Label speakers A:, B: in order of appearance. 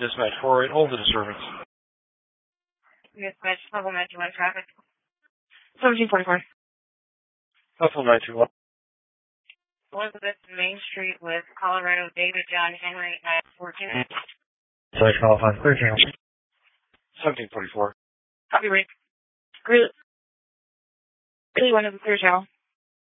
A: Dispatch 4, hold the disturbance.
B: Dispatch level 921 traffic. 1744.
A: Level 921.
B: Elizabeth Main Street with Colorado David John Henry at 14.
A: Dispatch call 513. 1744.
B: Copy rate. Really one of the clear channel.